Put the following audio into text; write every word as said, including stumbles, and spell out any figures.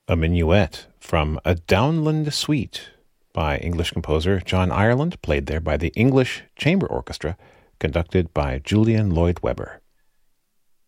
a minuet from A Downland Suite by English composer John Ireland, played there by the English Chamber Orchestra, conducted by Julian Lloyd Webber.